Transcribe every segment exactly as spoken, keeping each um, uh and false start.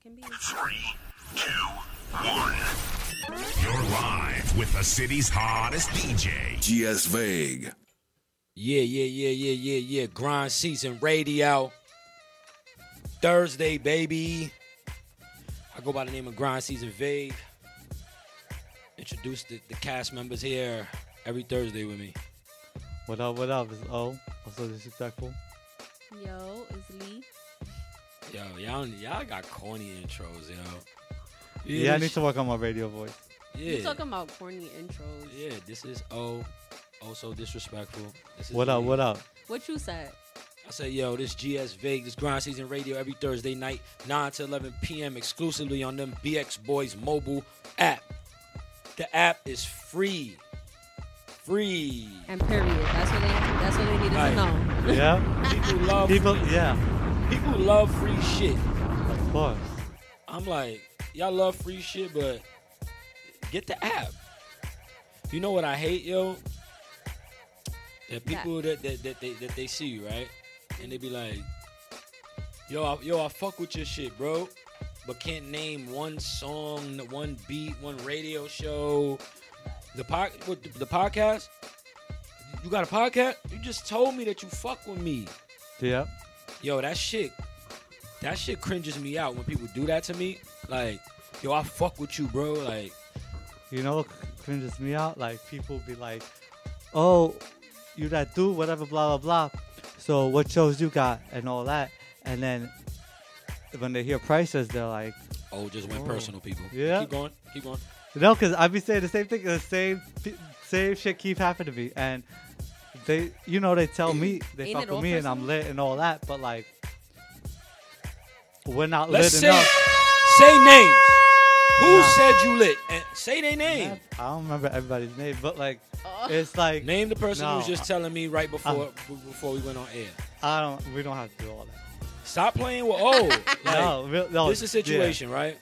can be. Three, two, one. You're live with the city's hottest D J, G S Vague. Yeah, yeah, yeah, yeah, yeah, yeah. Grind Season Radio. Thursday, baby. I go by the name of Grind Season Vague. Introduce the, the cast members here every Thursday with me. What up, what up? It's O. Also disrespectful. Yo, it's Lee. Yo, y'all, y'all got corny intros, yo. Yeah, I need to work on my radio voice. Yeah. You talking about corny intros. Yeah, this is O. Also disrespectful. This is What up, Lee. what up? What you said? I say, yo, this G S Vague, this Grind Season Radio every Thursday night, nine to eleven p.m. exclusively on them B X Boys mobile app. The app is free. Free. And period. That's what they. That's what they needed Right. to know. Yeah? People love People, free. yeah, People love free shit. of course. I'm like, y'all love free shit, but get the app. You know what I hate, yo? The people that that, that they that they see you, right? And they be like, yo, I, yo, I fuck with your shit, bro. But can't name one song, one beat, one radio show. The pod, what, the, the podcast? You got a podcast? You just told me that you fuck with me. Yeah. Yo, that shit, that shit cringes me out when people do that to me. Like, yo, I fuck with you, bro. Like, You know what cringes me out? Like, people be like, oh, you that dude, whatever, blah, blah, blah. So what shows you got and all that. And then when they hear prices, they're like, oh, just went Oh. personal, people. Yeah. Keep going, keep going. no, because I be saying the same thing. The same same shit keep happening to me. And they, you know, they tell me, they Ain't fuck it with all me and I'm personal? lit and all that. But, like, we're not Let's lit say, enough. say names. Who Nah. said you lit? And say their name. I don't remember everybody's name, but, like, Oh. it's like, Name the person who was No. just telling me right before before we went on air. I don't, we don't have to do all that. Stop playing with O. Like, no, real, no, this is a situation, right?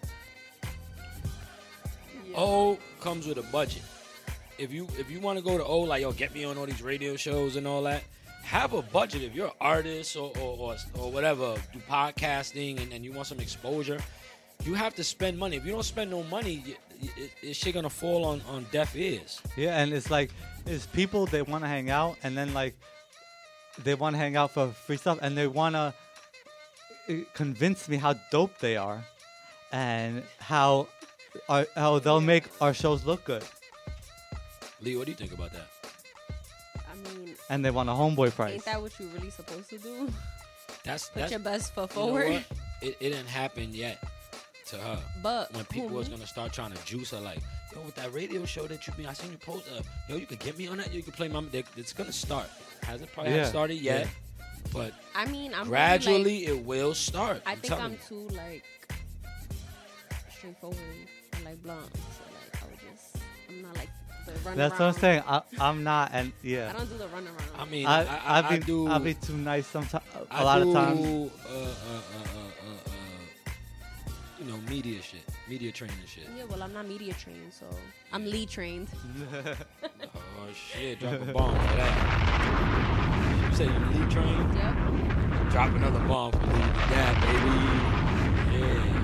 Yeah. O comes with a budget. If you if you want to go to O, like, yo, get me on all these radio shows and all that, have a budget. If you're an artist or or, or, or whatever, do podcasting and, and you want some exposure, you have to spend money. If you don't spend no money, y- y- it, it's shit gonna fall on, on deaf ears. Yeah, and it's like, it's people, they want to hang out, and then, like, they want to hang out for free stuff, and they want to convince me how dope they are, and how our, how they'll make our shows look good, Lee, what do you think about that? I mean, and they want a homeboy price. ain't that what you really supposed to do? That's Put that's your best foot you know forward. what? It, it didn't happen yet to her. But When people who, was me? gonna start trying to juice her, like, yo, with that radio show that you be, I seen you post, uh, yo, you could get me on that. You could play my. they- It's gonna start. Hasn't probably Yeah, haven't started yet, yeah. but I mean, I'm gradually Really, it will start. like, I think telling I'm you. too like straightforward and like blunt. So like, I would just, I'm not like the run That's what I'm saying. I, I'm not, and I yeah, don't do the run around. I mean, I, I, I, I, I, be, do. I be too nice sometimes. A I lot do, of times. Uh, uh, uh, uh, uh, uh, you know, media shit, media training shit. yeah, well, I'm not media trained, so I'm lead trained. Oh shit! Drop a bomb for that. You say you lead train? Yep. Drop another bomb for lead with that, baby. Yeah.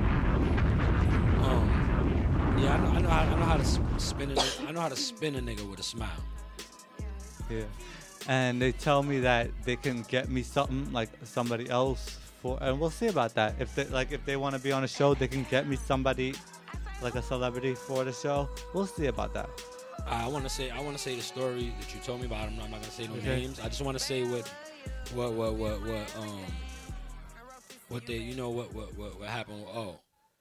Um. Yeah, I know. I know how. I know how to sp- spin a. nigga- I know how to spin a nigga with a smile. Yeah. And they tell me that they can get me something like somebody else for, and we'll see about that. If they like, if they want to be on a show, they can get me somebody like a celebrity for the show. We'll see about that. I want to say. I want to say the story that you told me about. I'm not, I'm not gonna say no Okay. names. I just want to say what, what, what, what, what, um, what they. You know what, what, what, what happened? With, oh,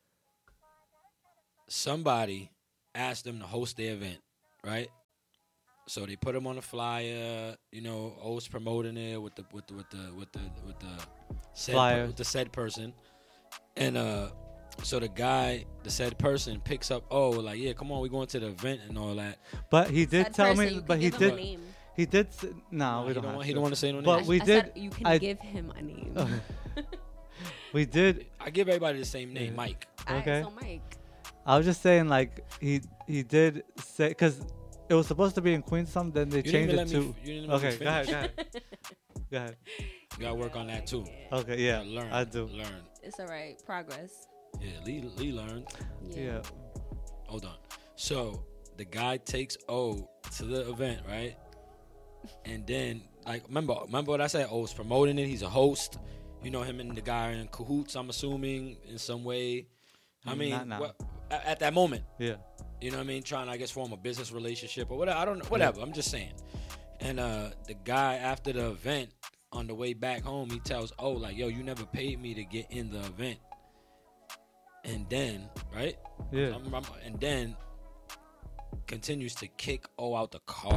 somebody asked them to host the event, right? So they put him on the flyer, you know, O's promoting it with the with the with the with the with the said Flyer. with the said person, and uh, so the guy, the said person, picks up, oh, like, yeah, come on, we going to the event and all that. But he did That tell person, me. you But can he give him a did. name. He did. s- No, Nah, we he don't. don't have want- to. he don't wanna say no But names. we I did. said you can I- give him a name. We did. I give everybody the same name, Yeah. Mike. Alright, Okay. so Mike. I was just saying, like he he did say, because it was supposed to be in Queens, some then they You didn't changed even it let me. to. f- You didn't let me Okay, go ahead, finish. go ahead, go ahead. You gotta work on that too. Okay, You yeah, gotta learn. I do. Learn. It's all right. Progress. Yeah, Lee, Lee learned. Yeah. Hold on. So the guy takes O to the event, right? And then, like, remember, remember what I said? O's promoting it. He's a host. You know, him and the guy are in cahoots, I'm assuming, in some way. I mean, Not now. what, at, at that moment, Yeah. you know what I mean? Trying to, I guess, form a business relationship or whatever. I don't know. Whatever. I'm just saying. And uh, the guy, after the event, on the way back home, he tells O, like, yo, you never paid me to get in the event. And then, right? Yeah. I'm- I'm- and then continues to kick O out the car.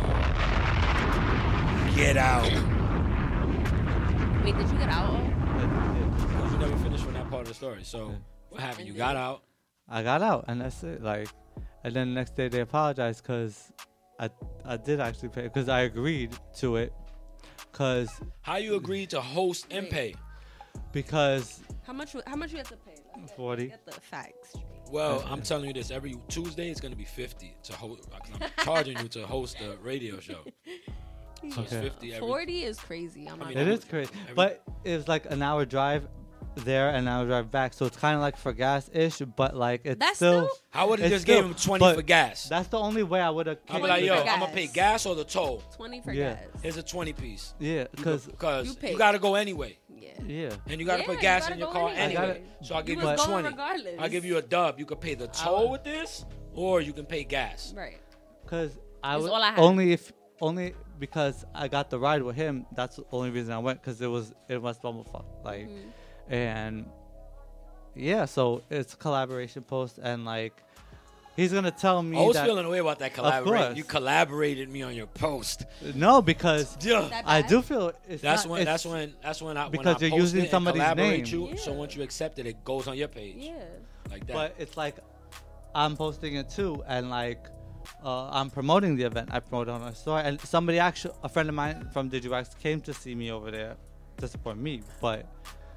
Get out. Wait, did you get out? Because you never finished on that part of the story. So Yeah. what happened? You And got then- out. I got out, and that's it. Like, and then the next day they apologized because I I did actually pay because I agreed to it because How you agreed to host and pay? because How much? How much you have to pay? Let's get- forty. Get the facts straight. Well, I'm telling you this. Every Tuesday it's gonna be fifty to host. I'm charging you to host a radio show. So it's Okay. fifty every. Forty is crazy. I'm not. mean, It gonna- is crazy, Every- but it was like an hour drive there and an hour drive back, so it's kind of like for gas ish, but like it's That's still. still- I would have It's just still- gave him twenty but for gas. That's the only way I would have. I'll be like, twenty yo, for I'm gonna pay gas. gas or the toll. Twenty for Yeah. gas. Here's a twenty piece. Yeah, because Because You you, pay. gotta go anyway, Yeah. yeah, and you gotta Yeah, put you gas gotta in your go car anyway. anyway. I gotta- So I'll give You you, was going twenty. regardless. I'll give you a dub. You could pay the toll with this, or you can pay gas. Right. because I It's was all I had. only if only because I got the ride with him. That's the only reason I went because it was in West Bumblefuck, like, Mm-hmm. and yeah, so it's a collaboration post, and like he's gonna tell me I was that feeling away about that collaboration. course. You collaborated me on your post. no, because Yeah. That I bad? do feel it's That's not- when. it's- That's when. That's when I. because when I you're post using it and somebody's collaborate name. You, so Yeah. once you accept it, it goes on your page. Yeah. Like that. But it's like I'm posting it too, and like uh, I'm promoting the event. I promote it on my story, and somebody actually, a friend of mine from Digiwax came to see me over there to support me. But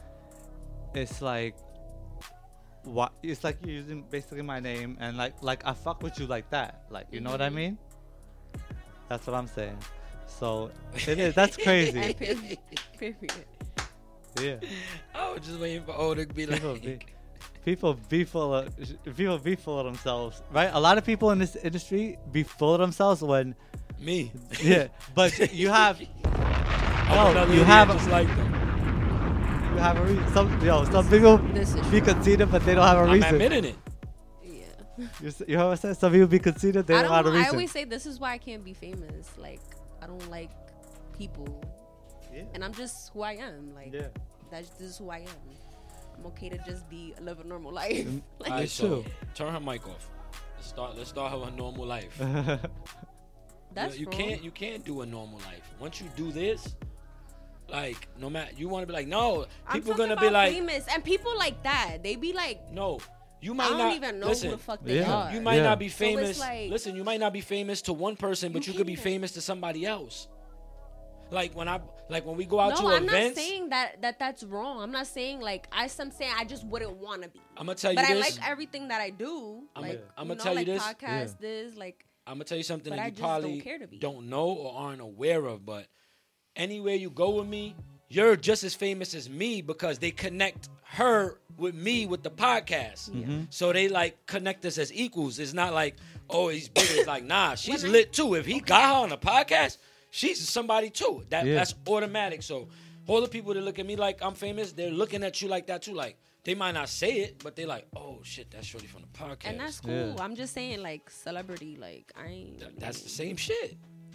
it's like, what? It's like you're using basically my name, and like like I fuck with you like that. Like you know what I Mhm. mean? That's what I'm saying. So it is. That's crazy. And period. Period. Yeah. I was just waiting for O to be like. People be, people be full of people be full of themselves, right? A lot of people in this industry be full of themselves when, Me. yeah. But you have, I'm no, another you idiot have, just like them. you have a reason. Some, yo, some people This is be conceited, but they don't have a I'm reason. admitting it. Yeah. You, s- you know what I'm saying? Some people be conceited, they I don't, don't. have a I reason. always say this is why I can't be famous. Like I don't like people, Yeah. and I'm just who I am. Like Yeah. that's this is who I am. I'm okay to just be live a normal life. like, All right, Me so too. turn her mic off. Let's start. Let's start her a normal life. that's you, you wrong. can't. You can't do a normal life. Once you do this, like no matter you want to be like no, I'm people talking gonna be about like famous, and people like that. They be like, no. You I might don't not even know listen. who the fuck they Yeah. are. You might Yeah. not be So it's famous. like- Listen, you might not be famous to one person, but You you, could be can't. famous to somebody else. Like when I like when we go out no, to I'm events. not saying that that that's wrong. I'm not saying like I. I'm saying I just wouldn't want to be. I'm gonna tell you But I this. like everything that I do. I'ma- like I'ma you know, tell you like this. Podcast, this, like I'm gonna tell you something But that I you just don't probably care to be. don't know or aren't aware of, but anywhere you go with me, you're just as famous as me because they connect her with me with the podcast. Mm-hmm. So they like connect us as equals. It's not like, oh, he's big. It's like, nah, she's When I- lit too. If he got her on the podcast, she's somebody too. That Yeah. that's automatic. So all the people that look at me like I'm famous, they're looking at you like that too. Like they might not say it, but they're like, oh shit, that's Shorty from the podcast. and that's cool. Yeah. I'm just saying like celebrity. Like I ain't Th- that's the same shit.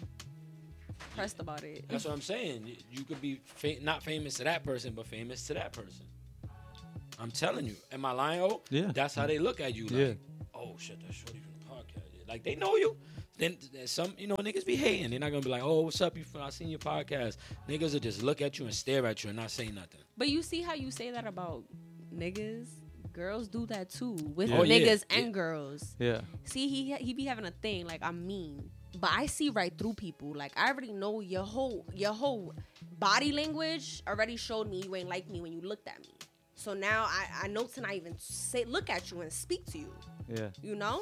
pressed about it. That's what I'm saying. You, you could be fa- not famous to that person, but famous to that person. I'm telling you. Am I lying? Oh, Yeah. That's how they look at you. Like, Yeah. oh shit, that's Shorty from the podcast. Yeah, like they know you. Then there's some, you know, niggas be hating. They're not gonna be like, oh, what's up? You? I seen your podcast. Niggas will just look at you and stare at you and not say nothing. But you see how you say that about niggas? Girls do that too with Yeah. Oh, yeah. niggas Yeah. and girls. Yeah. See, he he be having a thing like I'm mean, but I see right through people. Like I already know your whole your whole body language already showed me you ain't like me when you looked at me. So now I I know to not even say look at you and speak to you. Yeah. You know?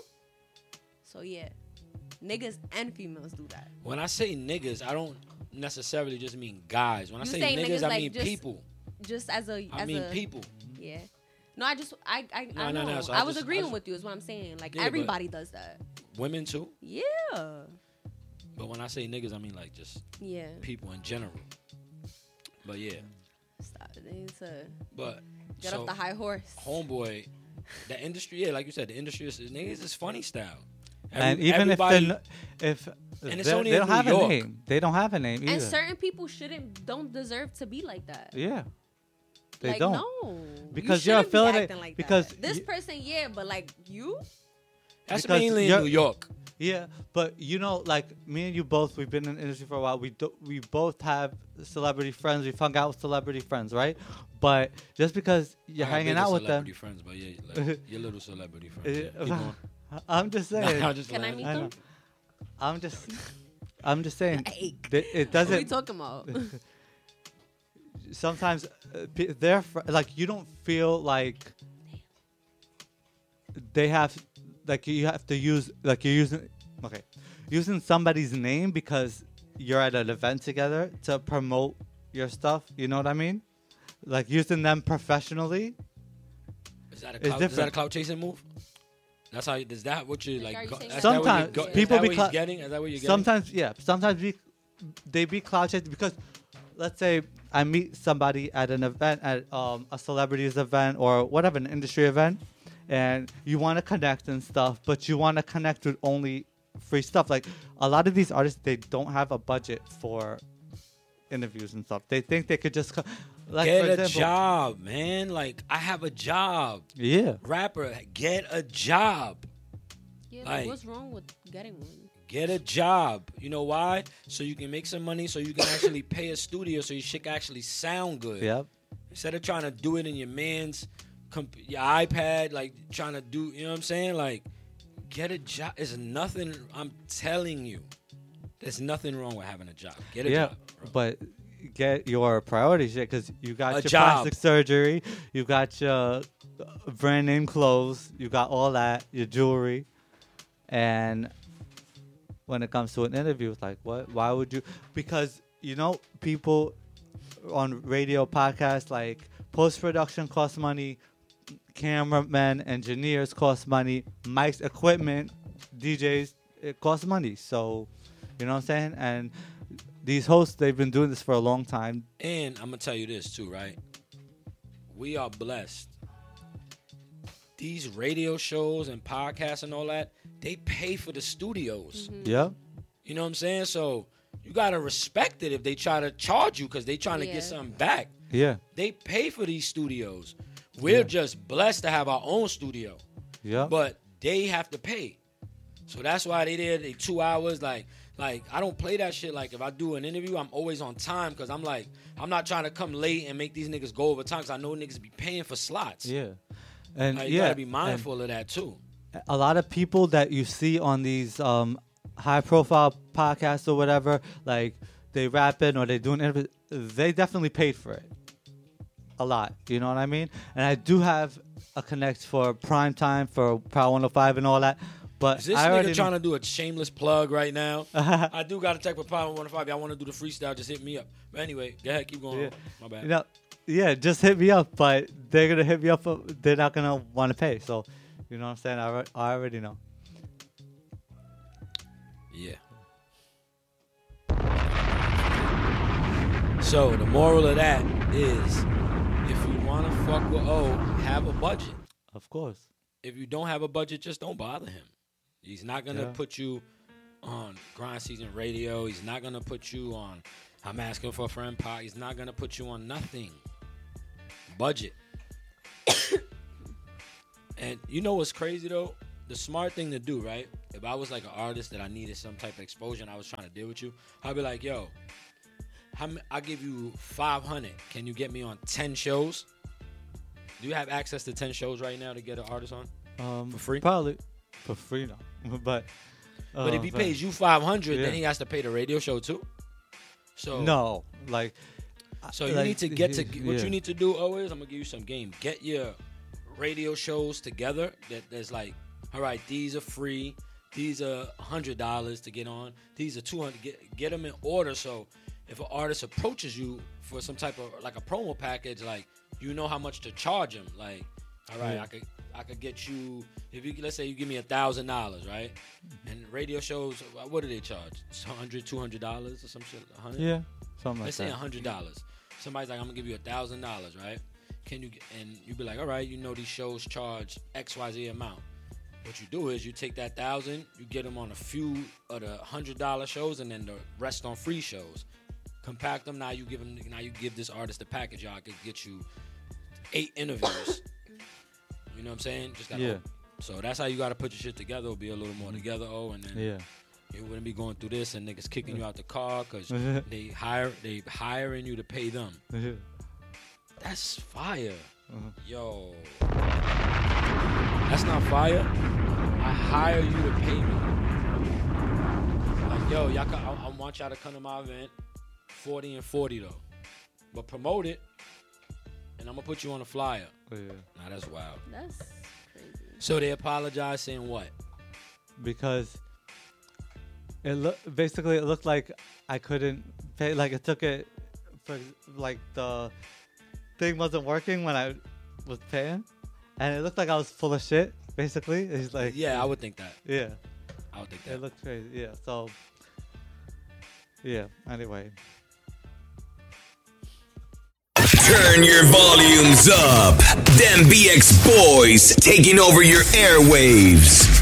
So yeah, niggas and females do that. When I say niggas, I don't necessarily just mean guys. When I You say say niggas, niggas I like mean just- people. Just as a I as mean a people. yeah. No, I just I I, No, I no, know. no, so I, I was just- I agreeing just- with you. Is what I'm saying. Like Yeah, but- everybody does that. Women too. Yeah. But when I say niggas, I mean like just Yeah. people in general. But yeah. Stop. They need to But get so, off the high horse. homeboy, the industry, yeah, like you said, the industry is niggas is funny style. And Every- even if everybody- they're, n- if And it's they, only they in don't New have York. a name, they don't have a name either. And certain people shouldn't don't deserve to be like that. yeah, they like, don't. No. Because you you're shouldn't be affiliated- acting like because that. This you- person, yeah, but like you, that's because mainly in you're- New York. Yeah, but you know, like me and you both, we've been in the industry for a while. We do, we both have celebrity friends. We've hung out with celebrity friends, right? But just because you're I have hanging bigger out with them, celebrity friends, but yeah, like, your little celebrity friends. Yeah. uh, Keep going. I'm just saying. I'm just Can I laughing. meet I them? know. I'm just, I'm just saying. Like, that it what are we doesn't. talking about? Sometimes uh, pe- they're fr- like you don't feel like they have like you have to use like you're using okay using somebody's name because you're at an event together to promote your stuff. You know what I mean? Like using them professionally. Is that a It's clout, is that a different. clout chasing move? That's how. Is that what you Like, like? are you go- saying that's that- that what you Sometimes go- is people that be what cla- he's getting. Is that what you're getting? Sometimes, yeah. Sometimes we they be cloud chasing because let's say I meet somebody at an event at um, a celebrities event or whatever an industry event, and you want to connect and stuff, but you want to connect with only free stuff. Like a lot of these artists, they don't have a budget for interviews and stuff. They think they could just co- like Get for a example, job, man. Like I have a job. Yeah, Rapper, get a job. yeah, Like- like, what's wrong with getting one? Get a job. You know why? So you can make some money. So you can actually pay a studio. So your shit can actually sound good. yep, Instead of trying to do it in your man's comp- your iPad, like trying to do, you know what I'm saying? Like, get a job. There's nothing. I'm telling you, there's nothing wrong with having a job. Get a yeah. job. Bro. But get your priorities shit because you got A your job. plastic surgery, you got your brand name clothes, you got all that, your jewelry, and when it comes to an interview, it's like, what? Why would you? Because you know, people on radio podcasts, like post production costs money, cameramen, engineers cost money, mics, equipment, D Js, it costs money. So, you know what I'm saying? And these hosts, they've been doing this for a long time. And I'm gonna tell you this too, right? We are blessed. These radio shows and podcasts and all that, they pay for the studios. Yeah. You know what I'm saying? So you gotta respect it if they try to charge you because they trying to Yeah. get something back. Yeah. They pay for these studios. We're Yeah. just blessed to have our own studio, Yeah. but they have to pay. So that's why they did they two hours. Like, like I don't play that shit. Like if I do an interview, I'm always on time because I'm like I'm not trying to come late and make these niggas go over time because I know niggas be paying for slots. yeah. And Like, you yeah, gotta be mindful of that too. and a lot of people that you see on these um, high profile podcasts or whatever, like they rapping or they doing interviews, they definitely paid for it. A lot. You know what I mean? And I do have a connect for prime time for Power one oh five and all that. But Is this I already nigga know- trying to do a shameless plug right now? I do got to check for Power one oh five. Y'all want to do the freestyle? Just hit me up. But anyway, go ahead, keep going. Yeah. My bad. You know, yeah, just hit me up, but they're gonna hit me up. uh, They're not gonna want to pay. So, you know what I'm saying? I, alre- I already know. Yeah. So the moral of that is, if you want to fuck with O, have a budget. Of course. If you don't have a budget, just don't bother him. He's not gonna Yeah. put you on Grind Season Radio. He's not gonna put you on I'm Asking for a Friend Pod. He's not gonna put you on nothing. Budget. And you know what's crazy though? The smart thing to do, right? If I was like an artist that I needed some type of exposure and I was trying to deal with you, I'd be like, yo, how m- I'll give you five hundred. Can you get me on ten shows? Do you have access to ten shows right now to get an artist on? Um, For free? Probably for free, no. but uh, But if he pays you five hundred, yeah. then he has to pay the radio show too. So no, like So you like, need to get to what yeah. you need to do always. I'm gonna give you some game. Get your radio shows together. That there's like, all right, these are free. These are hundred dollars to get on. These are two hundred. Get get them in order. So if an artist approaches you for some type of like a promo package, like you know how much to charge him. Like, All right, Yeah. I could I could get you if you let's say you give me a thousand dollars, right? And radio shows, what do they charge? one hundred, two hundred dollars or some shit? one hundred? Yeah, something like Let's say that. one hundred dollars. Somebody's like, I'm gonna give you a thousand dollars, right? Can you get, and you be like, all right, you know these shows charge X Y Z amount. What you do is you take that thousand, you get them on a few of the hundred dollar shows, and then the rest on free shows. Compact them. Now you give them. Now you give this artist a package. Y'all could get you eight interviews. You know what I'm saying? Just gotta Yeah. So that's how you gotta put your shit together. It'll be a little more together. Oh, and then Yeah. you wouldn't be going through this and niggas kicking you out the car because they hire they hiring you to pay them. Yeah. That's fire. Uh-huh. Yo. That's not fire. I hire you to pay me. Like, yo, y'all, I, I want y'all to come to my event, forty and forty though. But promote it, and I'm going to put you on a flyer. Yeah. Nah, that's wild. That's crazy. So they apologize saying what? Because it look basically it looked like I couldn't pay. Like it took it, for like the thing wasn't working when I was paying, and it looked like I was full of shit. Basically, it's like Yeah, I would think that. yeah, I would think that. it looked crazy. Yeah, so yeah. Anyway. Turn your volumes up. Them B X boys taking over your airwaves.